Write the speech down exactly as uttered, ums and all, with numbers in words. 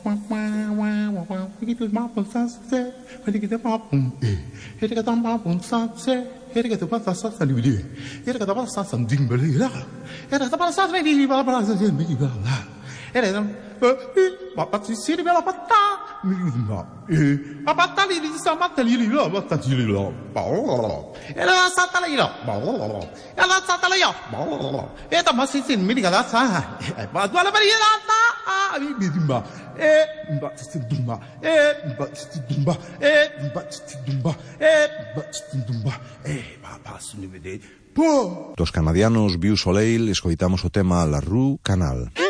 Dos canadianos Viu Soleil escoitamos o tema La Rue Canal.